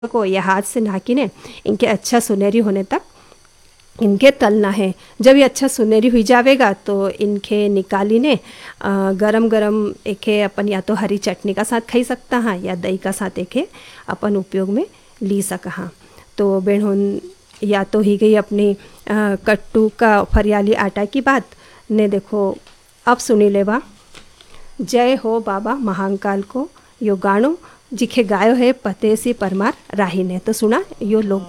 को या हाथ से नाकिने इनके अच्छा सुनहरी होने तक इनके तलना है। जब ये अच्छा सुनहरी हुई जावेगा तो इनके निकाली ने गरम गरम एके अपन या तो हरी चटनी का साथ खाई सकता हाँ या दही का साथ एके अपन उपयोग में ली सका हाँ। तो बेणहुन या तो ही गई अपनी कट्टू का फरियाली आटा की बात ने। देखो अब सुनी लेवा जय हो बाबा महाकाल को यो गाणो जिखे गायो है पतेसी परमार राही ने। तो सुना यो लोक